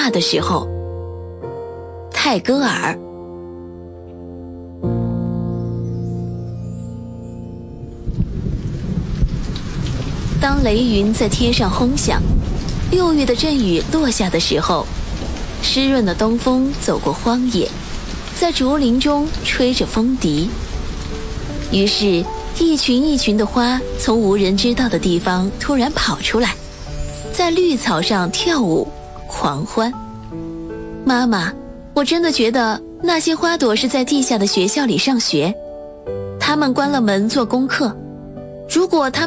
大的时候。泰戈尔。当雷云在天上轰响，6月的阵雨落下的时候，湿润的东风走过荒野，在竹林中吹着风笛。于是一群一群的花从无人知道的地方突然跑出来，在绿草上跳舞狂欢。妈妈，我真的觉得那些花朵是在地下的学校里上学，他们关了门做功课。如果他们